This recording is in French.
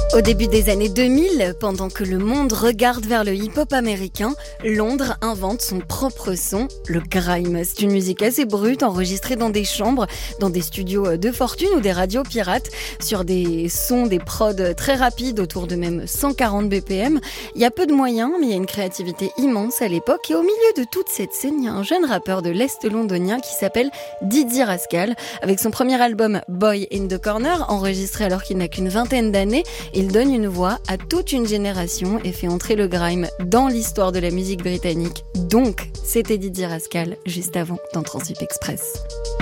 Au début des années 2000, pendant que le monde regarde vers le hip-hop américain, Londres invente son propre son, le grime. C'est une musique assez brute, enregistrée dans des chambres, dans des studios de fortune ou des radios pirates, sur des sons, des prods très rapides, autour de même 140 BPM. Il y a peu de moyens, mais il y a une créativité immense à l'époque. Et au milieu de toute cette scène, il y a un jeune rappeur de l'Est londonien qui s'appelle Dizzy Rascal. Avec son premier album Boy in the Corner, enregistré alors qu'il n'a qu'une vingtaine d'années, il donne une voix à toute une génération et fait entrer le grime dans l'histoire de la musique britannique. Donc, c'était Dizzy Rascal, juste avant dans Transip Express.